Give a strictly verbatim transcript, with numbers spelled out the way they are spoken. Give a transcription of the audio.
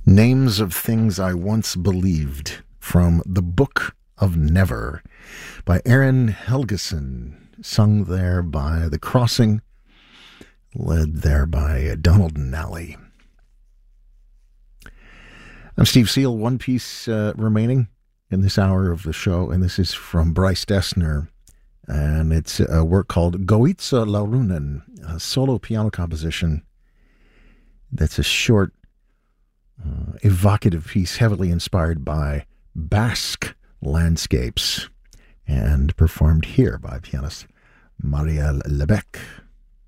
Names of Things I Once Believed from The Book of Never by Aaron Helgeson, sung there by The Crossing, led there by Donald Nally. I'm Steve Seal, one piece uh, remaining in this hour of the show, and this is from Bryce Dessner, and it's a work called Goitza Larunen, a solo piano composition that's a short, uh, evocative piece heavily inspired by Basque landscapes, and performed here by pianist Marielle Lebec.